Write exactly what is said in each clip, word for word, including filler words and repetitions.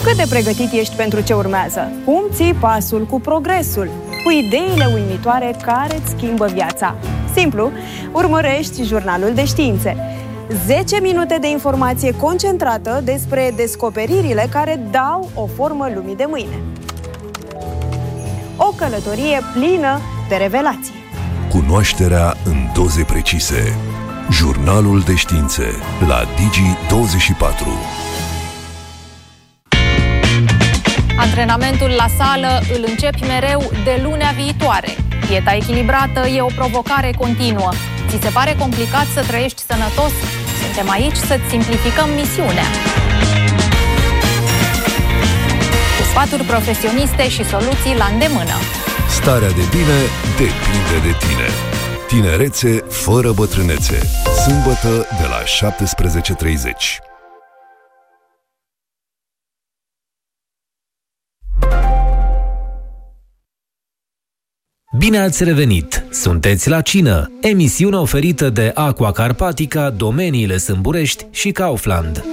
Cât de pregătit ești pentru ce urmează? Cum ții pasul cu progresul? Cu ideile uimitoare care îți schimbă viața? Simplu, urmărești Jurnalul de Științe. zece minute de informație concentrată despre descoperirile care dau o formă lumii de mâine. O călătorie plină de revelații. Cunoașterea în doze precise. Jurnalul de Științe la Digi douăzeci și patru. Antrenamentul la sală îl începi mereu de lunea viitoare. Dieta echilibrată e o provocare continuă. Ți se pare complicat să trăiești sănătos? Suntem aici să-ți simplificăm misiunea. Cu sfaturi profesioniste și soluții la îndemână. Starea de bine depinde de tine. Tinerețe fără bătrânețe. Sâmbătă de la șaptesprezece și treizeci. Bine ați revenit! Sunteți la Cină, emisiune oferită de Aqua Carpatica, Domeniile Sâmburești și Kaufland.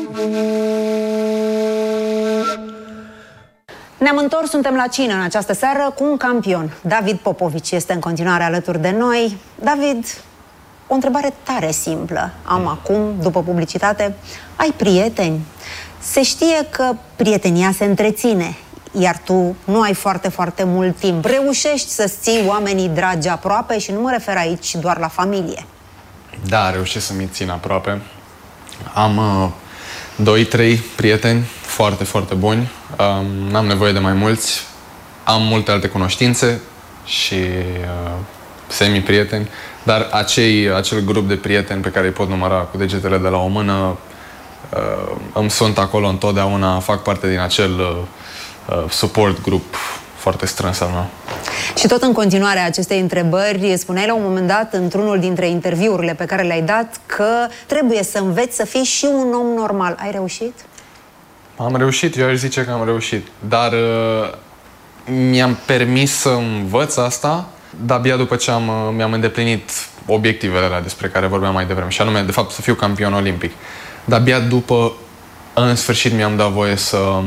Ne-am întors, suntem la Cină în această seară cu un campion. David Popovici este în continuare alături de noi. David, o întrebare tare simplă. Am acum, după publicitate, ai prieteni? Se știe că prietenia se întreține, iar tu nu ai foarte, foarte mult timp. Reușești să-ți ții oamenii dragi aproape și nu mă refer aici doar la familie. Da, reușesc să-mi țin aproape. Am uh, doi, trei prieteni foarte, foarte buni. Um, n-am nevoie de mai mulți. Am multe alte cunoștințe și uh, semi-prieteni, dar acei, acel grup de prieteni pe care îi pot număra cu degetele de la o mână uh, îmi sunt acolo întotdeauna, fac parte din acel uh, support group foarte strâns al meu. Și tot în continuare acestei întrebări, spuneai la un moment dat, într-unul dintre interviurile pe care le-ai dat, că trebuie să înveți să fii și un om normal. Ai reușit? Am reușit, eu aș zice că am reușit. Dar uh, mi-am permis să învăț asta de-abia după ce am, uh, mi-am îndeplinit obiectivele alea despre care vorbeam mai devreme. Și anume, de fapt, să fiu campion olimpic. De-abia după, în sfârșit, mi-am dat voie să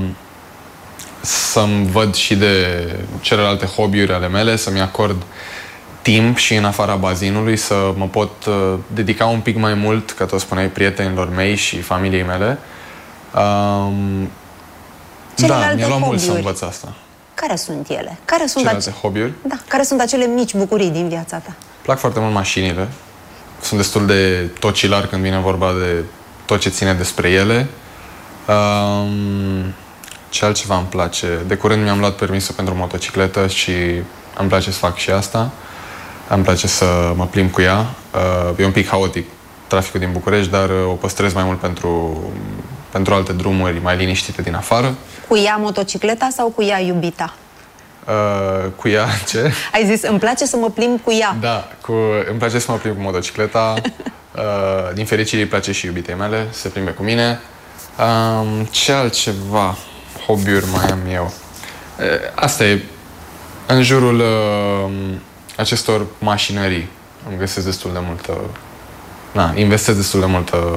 să-mi văd și de celelalte hobby-uri ale mele, să-mi acord timp și în afara bazinului, să mă pot uh, dedica un pic mai mult, ca tot spuneai, prietenilor mei și familiei mele. Um, da, mi-a luat mult să învăț asta. Care sunt ele? Care sunt celelalte ace... hobby-uri? Da, care sunt acele mici bucurii din viața ta? Plac foarte mult mașinile. Sunt destul de tocilar când vine vorba de tot ce ține despre ele. Um, Ce altceva îmi place? De curând mi-am luat permisul pentru motocicletă și îmi place să fac și asta. Îmi place să mă plimb cu ea. E un pic haotic traficul din București, dar o păstrez mai mult pentru, pentru alte drumuri mai liniștite din afară. Cu ea motocicleta sau cu ea iubita? Uh, cu ea ce? Ai zis, îmi place să mă plimb cu ea. Da, cu, îmi place să mă plimb cu motocicleta. uh, din fericire îi place și iubitei mele, se plimbe cu mine. Uh, ce altceva hobby-uri mai am eu? Asta e, în jurul uh, acestor mașinării îmi găsesc destul de multă, na, investesc destul de multă,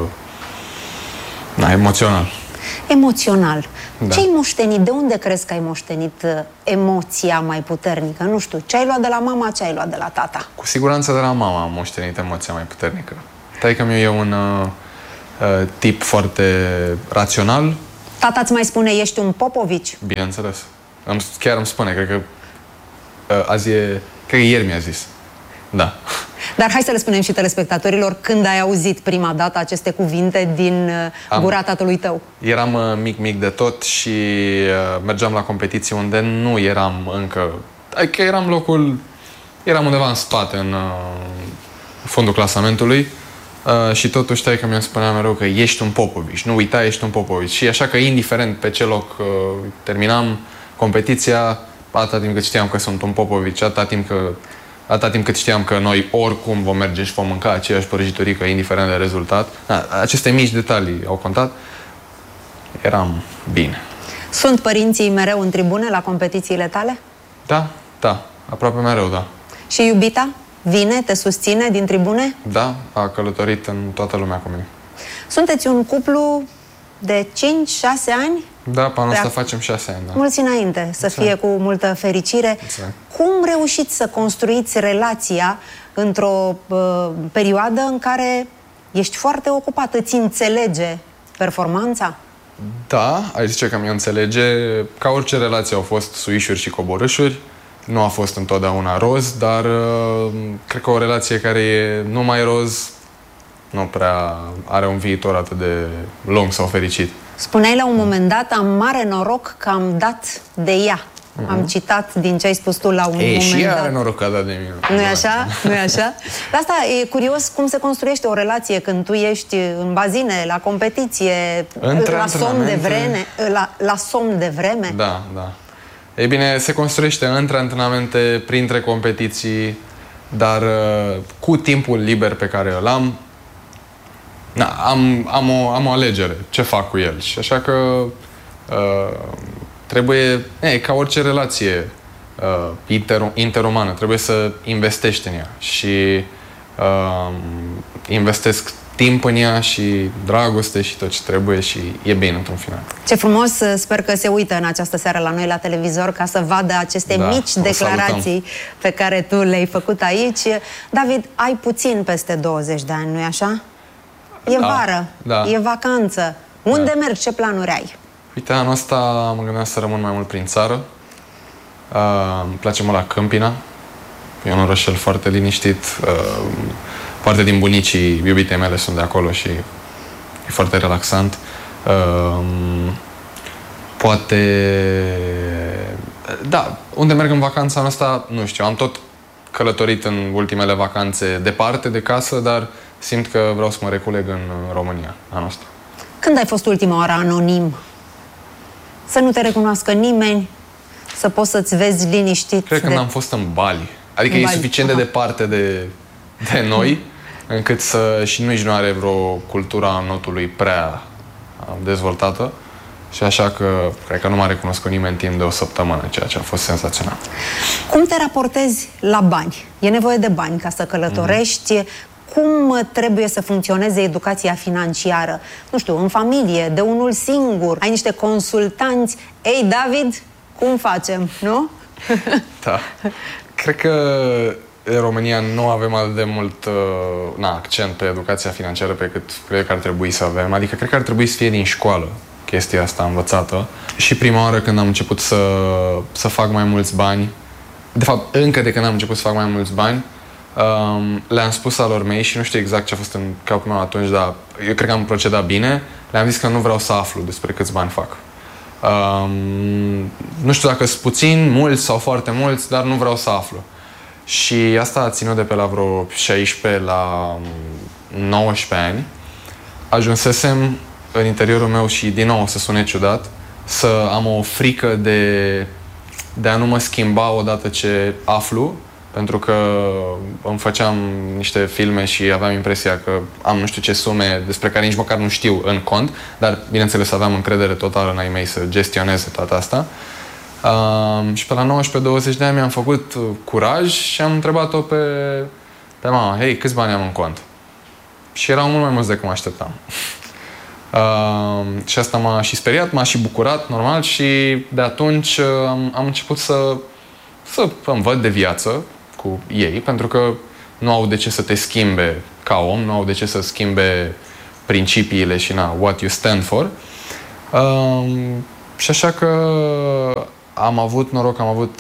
na, emoțional. Emoțional. Da. Ce-ai moștenit? De unde crezi că ai moștenit uh, emoția mai puternică? Nu știu, ce ai luat de la mama, ce ai luat de la tata? Cu siguranță de la mama am moștenit emoția mai puternică. Taică-miu e un uh, uh, tip foarte rațional. Tata îți mai spune, ești un Popovici? Bineînțeles. Îmi, chiar îmi spune, cred că uh, azi e, cred că ieri mi-a zis. Da. Dar hai să le spunem și telespectatorilor când ai auzit prima dată aceste cuvinte din uh, gura tatălui tău. Eram uh, mic, mic de tot și uh, mergeam la competiții unde nu eram încă... Adică eram locul... Eram undeva în spate, în uh, fundul clasamentului. Uh, și totuși taică mi-mi spunea mereu că ești un Popovici, nu uita, ești un Popovici. Și așa că indiferent pe ce loc uh, terminam competiția, atâta timp cât știam că sunt un Popovici, atâta timp, că, atâta timp cât știam că noi oricum vom merge și vom mânca aceeași prăjiturică, indiferent de rezultat. Da, aceste mici detalii au contat. Eram bine. Sunt părinții mereu în tribune la competițiile tale? Da, da, aproape mereu, da. Și iubita? Vine, te susține din tribune? Da, a călătorit în toată lumea cu mine. Sunteți un cuplu de cinci șase ani? Da, pe anul ăsta facem șase ani. Da. Mulți înainte, să fie cu multă fericire. Exact. Cum reușiți să construiți relația într-o uh, perioadă în care ești foarte ocupat? Îți înțelege performanța? Da, aș zice că mi-o înțelege. Ca orice relație au fost suișuri și coborâșuri. Nu a fost întotdeauna roz, dar uh, cred că o relație care e numai roz nu prea are un viitor atât de lung sau fericit. Spuneai la un moment dat, am mare noroc că am dat de ea. Uh-huh. Am citat din ce ai spus tu la un e, moment și ea dat. are noroc că a dat de mine. Nu-i așa? Nu-i așa? De asta e curios cum se construiește o relație când tu ești în bazine, la competiție, Între la somn de vreme, la, la somn de vreme. Da, da. Ei bine, se construiește între antrenamente, printre competiții, dar cu timpul liber pe care îl am, na, am, am, o, am o alegere ce fac cu el. Și așa că uh, trebuie, e, ca orice relație uh, inter, interumană, trebuie să investești în ea. Și uh, investesc timp în ea și dragoste și tot ce trebuie și e bine într-un final. Ce frumos, sper că se uită în această seară la noi la televizor ca să vadă aceste da, mici declarații salutăm. Pe care tu le-ai făcut aici. David, ai puțin peste douăzeci de ani, nu-i așa? E da, vară, da. E vacanță. Unde da. mergi? Ce planuri ai? Uite, anul ăsta mă gândeam să rămân mai mult prin țară. Uh, îmi place mult la Câmpina. E un orășel foarte liniștit. Uh, parte din bunicii iubitei mele sunt de acolo și e foarte relaxant. Uh, poate... Da, unde merg în vacanța anul ăsta, nu știu. Am tot călătorit în ultimele vacanțe departe de casă, dar simt că vreau să mă reculeg în România anul ăsta. Când ai fost ultima oară anonim? Să nu te recunoască nimeni, să poți să-ți vezi liniștit. Cred că de... când am fost în Bali. Adică în e Bali. suficient Aha. de departe de, de noi, încât să... Și nici nu are vreo cultură a notului prea dezvoltată. Și așa că cred că nu m-a recunoscut nimeni timp de o săptămână, ceea ce a fost senzațional. Cum te raportezi la bani? E nevoie de bani ca să călătorești. Mm-hmm. Cum trebuie să funcționeze educația financiară? Nu știu, în familie, de unul singur, ai niște consultanți. Ei, David, cum facem, nu? Da. Cred că în România nu avem atât de mult uh, na, accent pe educația financiară pe cât cred că ar trebui să avem. Adică cred că ar trebui să fie din școală chestia asta învățată. Și prima oară când am început să, să fac mai mulți bani, de fapt, încă de când am început să fac mai mulți bani, Um, le-am spus alor mei și nu știu exact ce a fost în capul meu atunci, dar eu cred că am procedat bine. Le-am zis că nu vreau să aflu despre câți bani fac. Um, nu știu dacă sunt puțini, mulți sau foarte mulți, dar nu vreau să aflu. Și asta a ținut de pe la vreo șaisprezece la nouăsprezece ani. Ajunsesem în interiorul meu și din nou să sune ciudat, să am o frică de, de a nu mă schimba odată ce aflu. Pentru că îmi făceam niște filme și aveam impresia că am nu știu ce sume despre care nici măcar nu știu în cont, dar bineînțeles aveam încredere totală în ai mei să gestioneze toată asta. Uh, și pe la nouăsprezece douăzeci de ani mi-am făcut curaj și am întrebat-o pe, pe mama, hei, câți bani am în cont? Și erau mult mai mulți decât mă așteptam. Uh, și asta m-a și speriat, m-a și bucurat, normal, și de atunci uh, am, am început să, să învăț de viață cu ei, pentru că nu au de ce să te schimbe ca om, nu au de ce să schimbe principiile și na, what you stand for. Uh, și așa că am avut noroc, am avut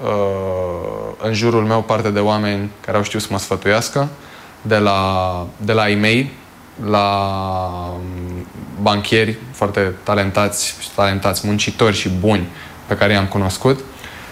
uh, în jurul meu parte de oameni care au știut să mă sfătuiască, de la, de la ai mei, la banchieri foarte talentați, talentați, muncitori și buni pe care i-am cunoscut.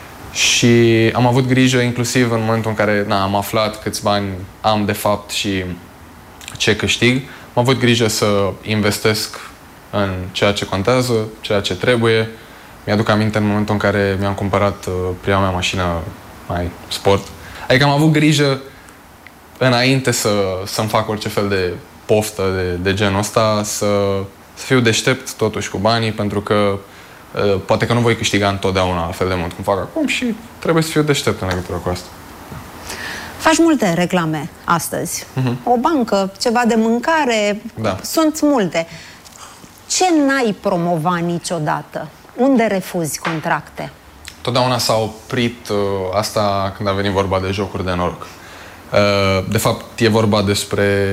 Și am avut grijă inclusiv în momentul în care na, am aflat câți bani am de fapt și ce câștig. Am avut grijă să investesc în ceea ce contează, ceea ce trebuie. Mi-aduc aminte în momentul în care mi-am cumpărat uh, prima mea mașină mai sport. Adică am avut grijă înainte să, să-mi fac orice fel de poftă de, de genul ăsta, să, să fiu deștept totuși cu banii, pentru că poate că nu voi câștiga întotdeauna la fel de mult cum fac acum și trebuie să fiu deștept în legătură cu asta. Faci multe reclame astăzi. Uh-huh. O bancă, ceva de mâncare, da. Sunt multe. Ce n-ai promova niciodată? Unde refuzi contracte? Totdeauna s-a oprit uh, asta când a venit vorba de jocuri de noroc. Uh, de fapt, e vorba despre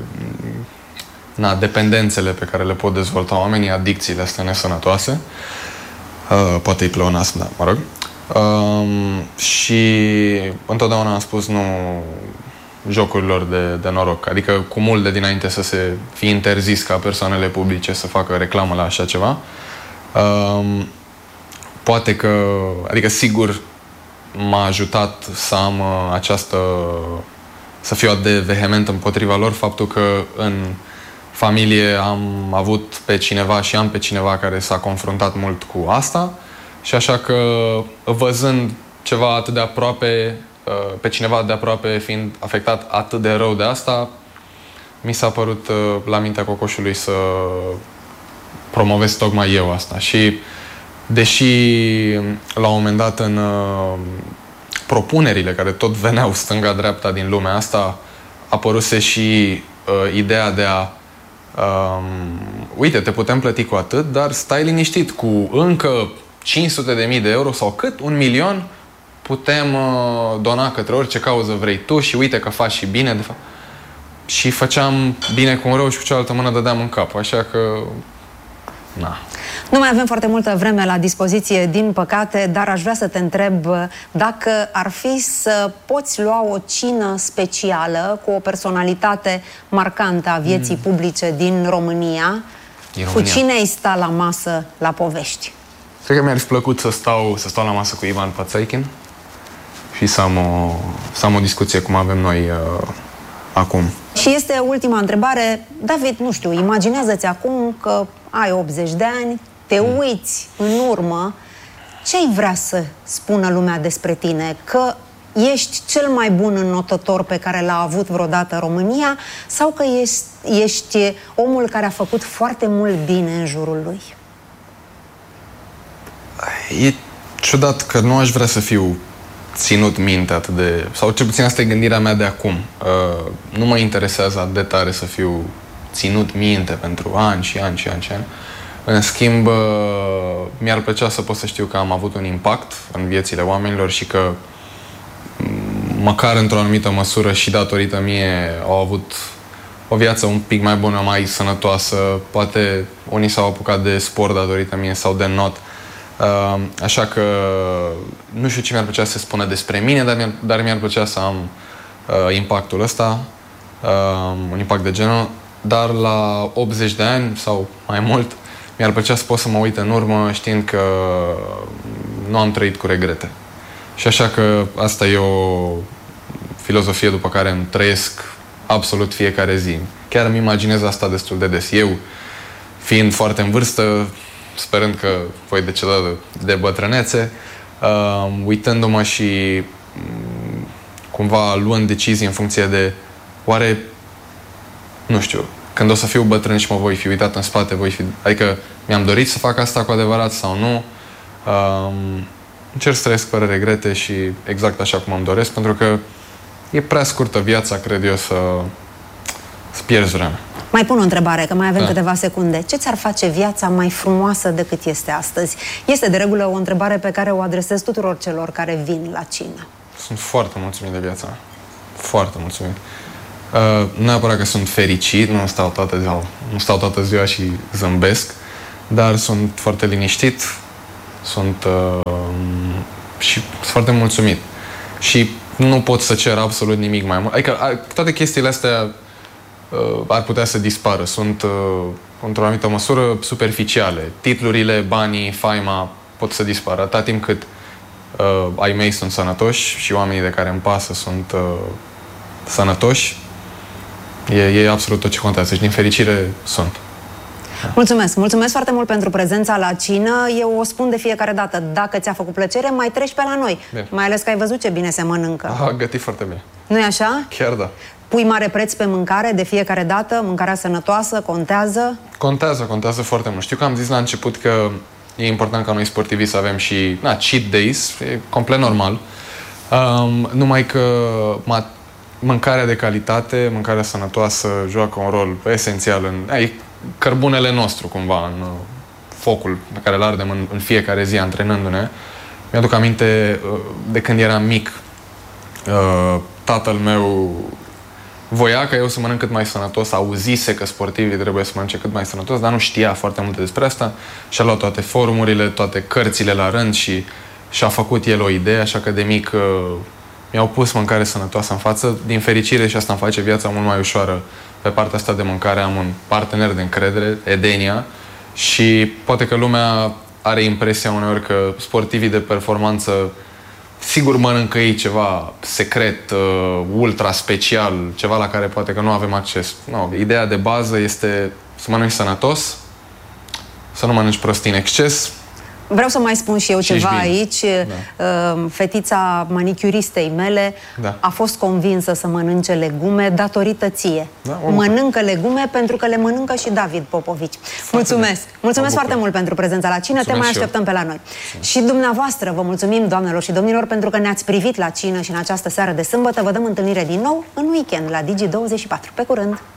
na, dependențele pe care le pot dezvolta oamenii, adicțiile astea nesănătoase. Uh, poate e pleonasm, dar mă rog. Uh, și întotdeauna am spus nu jocurilor de, de noroc. Adică cu mult de dinainte să se fie interzis ca persoanele publice să facă reclamă la așa ceva. Uh, poate că, adică sigur m-a ajutat să am uh, această, să fiu atât de vehement împotriva lor, faptul că în familie am avut pe cineva și am pe cineva care s-a confruntat mult cu asta și așa că văzând ceva atât de aproape, pe cineva de aproape fiind afectat atât de rău de asta, mi s-a părut la mintea cocoșului să promovez tocmai eu asta. Și deși la un moment dat în propunerile care tot veneau stânga-dreapta din lumea asta, apăruse și uh, ideea de a Um, uite, te putem plăti cu atât, dar stai liniștit, cu încă cinci sute de mii de euro sau cât, un milion, putem uh, dona către orice cauză vrei tu și uite că faci și bine, de fapt. Și făceam bine cu un rău și cu cealaltă mână dădeam în cap, așa că na. Nu mai avem foarte multă vreme la dispoziție, din păcate, dar aș vrea să te întreb dacă ar fi să poți lua o cină specială cu o personalitate marcantă a vieții mm. publice din România. din România. Cu cine ai sta la masă la povești? Cred că mi-ar fi plăcut să stau, să stau la masă cu Ivan Pațaichin și să am o, să am o discuție cum avem noi uh, acum. Și este ultima întrebare. David, nu știu, imaginează-ți acum că ai optzeci de ani, te uiți în urmă, ce-ai vrea să spună lumea despre tine? Că ești cel mai bun înnotător pe care l-a avut vreodată România sau că ești, ești omul care a făcut foarte mult bine în jurul lui? E ciudat că nu aș vrea să fiu ținut minte atât de... Sau cel puțin asta e gândirea mea de acum. Uh, nu mă interesează atât de tare să fiu ținut minte pentru ani și ani și ani și ani. În schimb, uh, mi-ar plăcea să pot să știu că am avut un impact în viețile oamenilor și că măcar într-o anumită măsură și datorită mie au avut o viață un pic mai bună, mai sănătoasă. Poate unii s-au apucat de sport datorită mie sau de not. Uh, așa că nu știu ce mi-ar plăcea să spună despre mine, dar mi-ar, dar mi-ar plăcea să am uh, impactul ăsta, uh, un impact de genul, dar la optzeci de ani sau mai mult mi-ar plăcea să pot să mă uit în urmă știind că nu am trăit cu regrete. Și așa că asta e o filozofie după care îmi trăiesc absolut fiecare zi. Chiar îmi imaginez asta destul de des. Eu, fiind foarte în vârstă, sperând că voi deceda de, de bătrânețe, uh, uitându-mă și um, cumva luând decizii în funcție de oare, nu știu, când o să fiu bătrân și mă voi fi uitat în spate, voi fi, adică mi-am dorit să fac asta cu adevărat sau nu. Um, încerc să trăiesc fără regrete și exact așa cum îmi doresc, pentru că e prea scurtă viața, cred eu, să, să pierzi vremea. Mai pun o întrebare, că mai avem da. câteva secunde. Ce ți-ar face viața mai frumoasă decât este astăzi? Este de regulă o întrebare pe care o adresez tuturor celor care vin la cină. Sunt foarte mulțumit de viața mea. Foarte mulțumit. Uh, nu neapărat că sunt fericit, nu stau toată ziua, nu stau toată ziua și zâmbesc, dar sunt foarte liniștit, sunt uh, și sunt foarte mulțumit. Și nu pot să cer absolut nimic mai mult. Adică toate chestiile astea uh, ar putea să dispară. Sunt, uh, într-o anumită măsură, superficiale. Titlurile, banii, faima pot să dispară. Atâta timp cât uh, ai mei sunt sănătoși și oamenii de care îmi pasă sunt uh, sănătoși, e, e absolut tot ce contează. Și din fericire sunt. Mulțumesc! Mulțumesc foarte mult pentru prezența la cină. Eu o spun de fiecare dată, dacă ți-a făcut plăcere, mai treci pe la noi. Bine. Mai ales că ai văzut ce bine se mănâncă. A gătit foarte bine. Nu-i așa? Chiar da. Pui mare preț pe mâncare de fiecare dată? Mâncarea sănătoasă contează? Contează, contează foarte mult. Știu că am zis la început că e important ca noi sportivi să avem și na, cheat days, e complet normal. Um, numai că mâncarea de calitate, mâncarea sănătoasă joacă un rol esențial în... Ai, cărbunele nostru, cumva, în focul pe care îl ardem în, în fiecare zi antrenându-ne. Mi-aduc aminte de când eram mic, tatăl meu voia ca eu să mănânc cât mai sănătos, auzise că sportivii trebuie să mănânce cât mai sănătos, dar nu știa foarte multe despre asta și a luat toate forumurile, toate cărțile la rând și și-a făcut el o idee, așa că de mic mi-au pus mâncare sănătoasă în față. Din fericire și asta îmi face viața mult mai ușoară pe partea asta de mâncare. Am un partener de încredere, Edenia, și poate că lumea are impresia uneori că sportivii de performanță sigur mănâncă ei ceva secret, uh, ultra special, ceva la care poate că nu avem acces. No, ideea de bază este să mănânci sănătos, să nu mănânci prostii în exces. Vreau să mai spun și eu și ceva bine. aici. Da. Fetița manicuristei mele da. a fost convinsă să mănânce legume datorită ție. Da, mănâncă legume pentru că le mănâncă și David Popovici. Foarte mulțumesc! Bine. Mulțumesc foarte mult pentru prezența la cină. Mulțumesc. Te mai așteptăm pe la noi. Mulțumesc. Și dumneavoastră vă mulțumim, doamnelor și domnilor, pentru că ne-ați privit la cină și în această seară de sâmbătă. Vă dăm întâlnire din nou în weekend la Digi douăzeci și patru. Pe curând!